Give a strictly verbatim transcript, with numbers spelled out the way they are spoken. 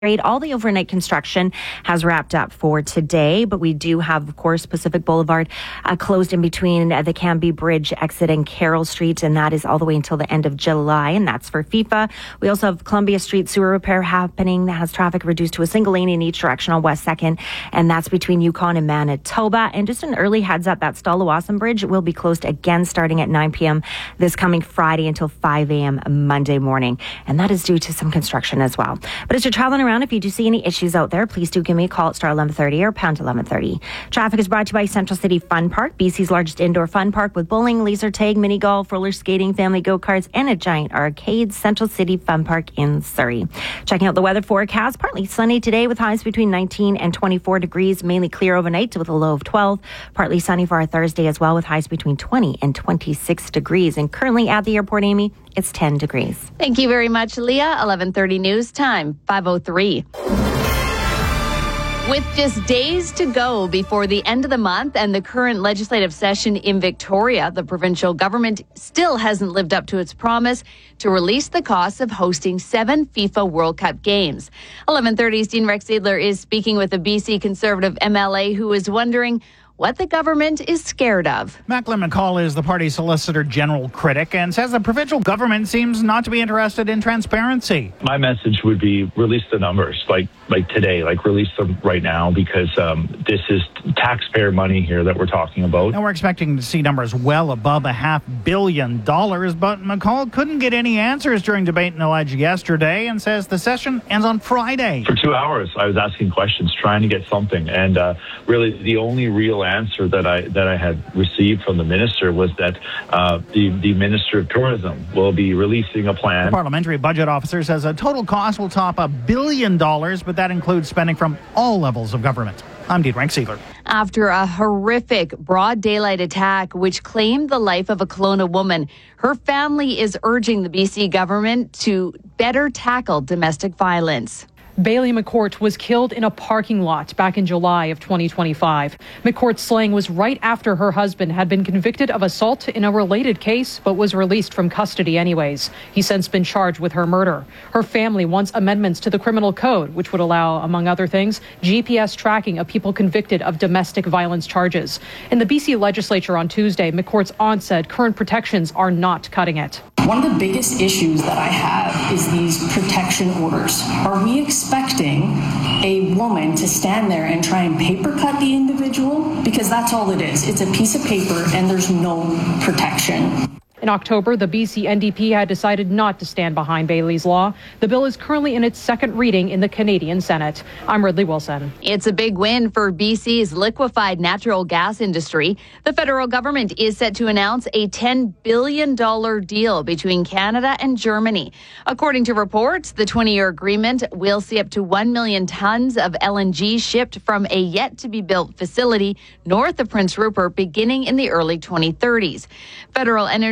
All the overnight construction has wrapped up for today, but we do have, of course, Pacific Boulevard uh, closed in between uh, the Cambie Bridge exit and Carroll Street, and that is all the way until the end of July, and that's for FIFA. We also have Columbia Street sewer repair happening that has traffic reduced to a single lane in each direction on West second, and that's between Yukon and Manitoba. And just an early heads up, that Stalawasan Bridge will be closed again starting at nine p.m. this coming Friday until five a.m. Monday morning, and that is due to some construction as well. But as you're traveling around, if you do see any issues out there, please do give me a call at star eleven thirty or pound eleven thirty. Traffic is brought to you by Central City Fun Park, B C's largest indoor fun park with bowling, laser tag, mini golf, roller skating, family go-karts, and a giant arcade. Central City Fun Park in Surrey. Checking out the weather forecast, partly sunny today with highs between nineteen and twenty-four degrees, mainly clear overnight with a low of twelve. Partly sunny for our Thursday as well with highs between twenty and twenty-six degrees. And currently at the airport, Amy, it's ten degrees. Thank you very much, Leah. eleven thirty news time, five oh three. With just days to go before the end of the month and the current legislative session in Victoria, the provincial government still hasn't lived up to its promise to release the costs of hosting seven FIFA World Cup games. eleven thirty's Dean Rex Adler is speaking with a B C Conservative M L A who is wondering what the government is scared of. Macklin McCall is the party's Solicitor General critic and says the provincial government seems not to be interested in transparency. My message would be release the numbers, like like today, like release them right now, because um, this is taxpayer money here that we're talking about. And we're expecting to see numbers well above a half billion dollars, but McCall couldn't get any answers during debate in the Ledge yesterday and says the session ends on Friday. For two hours, I was asking questions, trying to get something, and uh, really the only real answer that I that I had received from the minister was that uh, the, the Minister of Tourism will be releasing a plan. The parliamentary budget officer says a total cost will top a billion dollars, but that includes spending from all levels of government. I'm Dean Rex Adler. After a horrific broad daylight attack which claimed the life of a Kelowna woman, her family is urging the B C government to better tackle domestic violence. Bailey McCourt was killed in a parking lot back in July of twenty twenty-five. McCourt's slaying was right after her husband had been convicted of assault in a related case, but was released from custody anyways. He's since been charged with her murder. Her family wants amendments to the criminal code, which would allow, among other things, G P S tracking of people convicted of domestic violence charges. In the B C legislature on Tuesday, McCourt's aunt said current protections are not cutting it. One of the biggest issues that I have is these protection orders. Are we expecting a woman to stand there and try and paper cut the individual? Because that's all it is. It's a piece of paper and there's no protection. In October, the B C N D P had decided not to stand behind Bailey's law. The bill is currently in its second reading in the Canadian Senate. I'm Ridley Wilson. It's a big win for B C's liquefied natural gas industry. The federal government is set to announce a ten billion dollars deal between Canada and Germany. According to reports, the twenty-year agreement will see up to one million tons of L N G shipped from a yet-to-be-built facility north of Prince Rupert beginning in the early twenty thirties. Federal Energy